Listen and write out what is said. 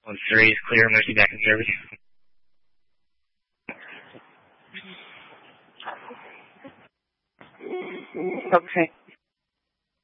1-3 is clear. Mercy back in service. Okay.